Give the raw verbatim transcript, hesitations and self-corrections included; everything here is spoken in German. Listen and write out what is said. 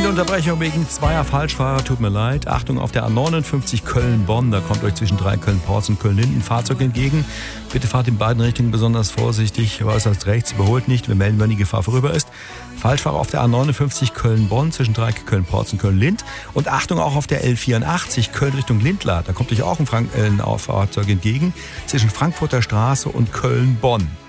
Dringende Unterbrechung wegen zweier Falschfahrer, tut mir leid. Achtung, auf der A neunundfünfzig Köln-Bonn, da kommt euch zwischen drei Köln-Porz und Köln-Linden ein Fahrzeug entgegen. Bitte fahrt in beiden Richtungen besonders vorsichtig, äußerst rechts, überholt nicht, wir melden, wenn die Gefahr vorüber ist. Falschfahrer auf der A neunundfünfzig Köln-Bonn zwischen Dreieck Köln-Porz und Köln-Lind. Und Achtung auch auf der L vierundachtzig Köln Richtung Lindlar. Da kommt euch auch ein, Frank- äh, ein Fahrzeug entgegen zwischen Frankfurter Straße und Köln-Bonn.